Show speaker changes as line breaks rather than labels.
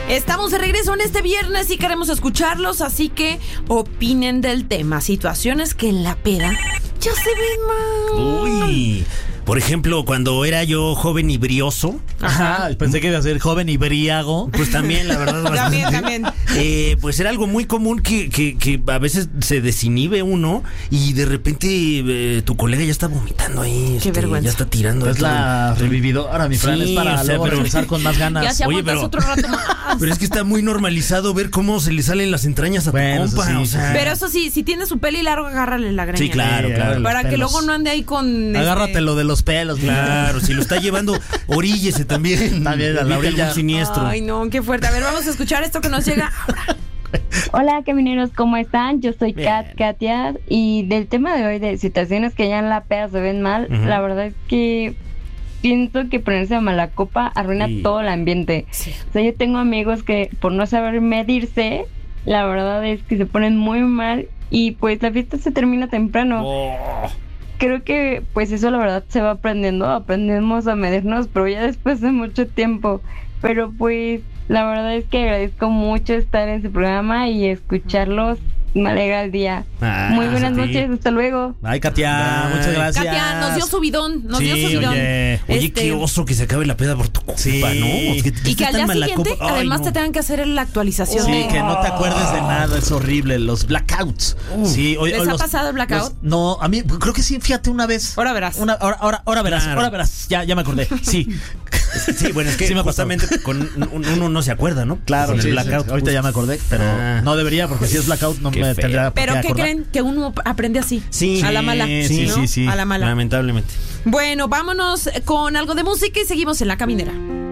Estamos de regreso en este viernes y queremos escucharlos, así que opinen del tema. Situaciones que en la peda ya se ven mal.
Uy, por ejemplo, cuando era yo joven y brioso.
Ajá, pensé que iba a ser joven y briago.
Pues también, la verdad.
También.
Pues era algo muy común que a veces se desinhibe uno y de repente tu colega ya está vomitando ahí.
Qué vergüenza.
Ya está tirando.
Es la revividora, mi Fran,
Sí,
es para
o sea,
luego
pero-
regresar con más ganas.
Ya se
Oye,
aguantas
pero-
otro rato más.
Pero es que está muy normalizado ver cómo se le salen las entrañas a tu
Bueno, eso
compa.
sí,
o sea.
Pero eso sí, si tiene su peli largo, agárrale la greña.
Sí, claro,
Sí,
claro.
los
Para que
pelos.
luego no ande ahí con...
Agárratelo de los pelos.
Claro, si lo está llevando, oríllese también.
También a la
Evite
orilla.
algún siniestro.
Ay, no, qué fuerte. A ver, vamos a escuchar esto que nos llega ahora.
Hola camineros, ¿cómo están? Yo soy
Bien.
Katia y del tema de hoy de situaciones que ya en la peda se ven mal,
Ujú.
la verdad es que siento que ponerse a mala copa arruina
Sí.
todo el ambiente.
Sí.
O sea, yo tengo amigos que por no saber medirse, la verdad es que se ponen muy mal y pues la fiesta se termina temprano.
Oh.
Creo que pues eso la verdad se va aprendiendo, aprendemos a medirnos, pero ya después de mucho tiempo. Pero pues la verdad es que agradezco mucho estar en su programa y escucharlos, me alegra el día.
Ah,
Muy buenas
a ti.
noches, hasta luego.
Ay, Katia,
Ay.
muchas gracias.
Katia, nos dio subidón,
Sí,
Oye, qué oso que se acabe la peda por tu culpa,
Sí.
¿no? Es
Y que
estés
al
tan
día
mala
siguiente,
copa. Ay,
además,
no.
te tengan que hacer la actualización
Sí,
de...
que no te acuerdes de nada, es horrible. Los blackouts. Sí,
¿Les ha pasado el blackout?
No, a mí creo que sí, fíjate, una vez.
Ahora verás.
Ahora verás,
Claro.
ahora verás. Ya me acordé. Sí.
Sí, bueno, es que
Sí me ha pasado.
justamente con uno no se acuerda, ¿no?
Claro,
Con
sí,
el blackout.
sí. Ahorita ya me acordé, pero
Ah.
no debería, porque si es blackout no
Qué
me
feo.
tendría por
Pero ¿qué
acordar.
creen? Que uno aprende así.
Sí.
A la mala.
Sí,
¿no?
sí, sí.
A la mala.
Lamentablemente.
Bueno, vámonos con algo de música y seguimos en La Caminera.